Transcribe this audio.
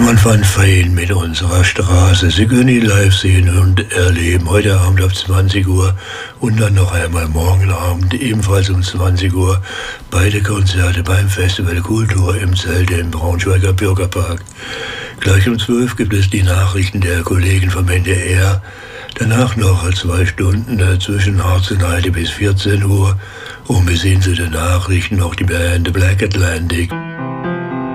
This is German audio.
Hermann van Veen mit unserer Straße. Sie können ihn live sehen und erleben. Heute Abend ab 20 Uhr und dann noch einmal morgen Abend, ebenfalls um 20 Uhr. Beide Konzerte beim Festival Kultur im Zelte im Braunschweiger Bürgerpark. Gleich um 12 gibt es die Nachrichten der Kollegen vom NDR. Danach noch 2 Stunden zwischen Harz und Heide bis 14 Uhr. Und bis hin zu den Nachrichten noch die Band Black Atlantic.